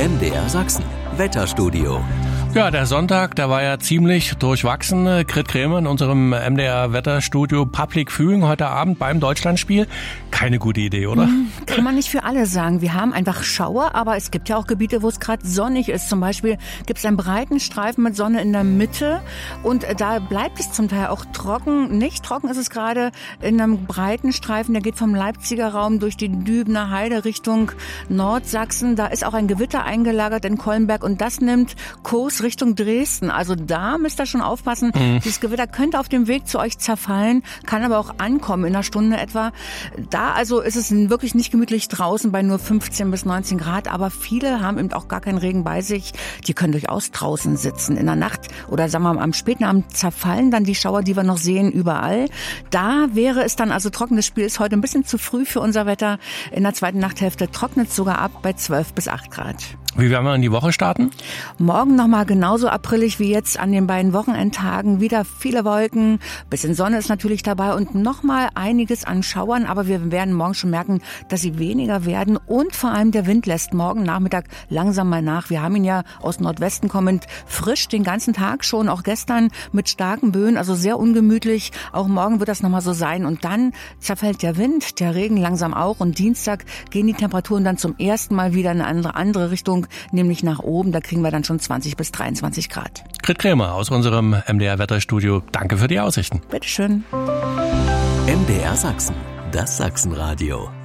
MDR Sachsen, Wetterstudio. Ja, der Sonntag, der war ja ziemlich durchwachsen. Grit Krämer in unserem MDR-Wetterstudio Public Viewing heute Abend beim Deutschlandspiel. Keine gute Idee, oder? Kann man nicht für alle sagen. Wir haben einfach Schauer, aber es gibt ja auch Gebiete, wo es gerade sonnig ist. Zum Beispiel gibt es einen breiten Streifen mit Sonne in der Mitte und da bleibt es zum Teil auch trocken. Nicht trocken ist es gerade in einem breiten Streifen, der geht vom Leipziger Raum durch die Dübener Heide Richtung Nordsachsen. Da ist auch ein Gewitter eingelagert in Kollenberg und das nimmt Kurs Richtung Dresden. Also da müsst ihr schon aufpassen. Dieses Gewitter könnte auf dem Weg zu euch zerfallen, kann aber auch ankommen in einer Stunde etwa. Da also ist es wirklich nicht gemütlich draußen bei nur 15 bis 19 Grad, aber viele haben eben auch gar keinen Regen bei sich. Die können durchaus draußen sitzen. In der Nacht oder sagen wir mal am späten Abend zerfallen dann die Schauer, die wir noch sehen, überall. Da wäre es dann also trocken. Das Spiel ist heute ein bisschen zu früh für unser Wetter. In der zweiten Nachthälfte trocknet es sogar ab bei 12 bis 8 Grad. Wie werden wir in die Woche starten? Morgen nochmal genauso aprillig wie jetzt an den beiden Wochenendtagen. Wieder viele Wolken, bisschen Sonne ist natürlich dabei und nochmal einiges an Schauern. Aber wir werden morgen schon merken, dass sie weniger werden. Und vor allem der Wind lässt morgen Nachmittag langsam mal nach. Wir haben ihn ja aus Nordwesten kommend frisch den ganzen Tag schon, auch gestern mit starken Böen, also sehr ungemütlich. Auch morgen wird das nochmal so sein. Und dann zerfällt der Wind, der Regen langsam auch. Und Dienstag gehen die Temperaturen dann zum ersten Mal wieder in eine andere Richtung, nämlich nach oben. Da kriegen wir dann schon 20 bis 23 Grad. Grit Krämer aus unserem MDR-Wetterstudio. Danke für die Aussichten. Bitteschön. MDR Sachsen, das Sachsenradio.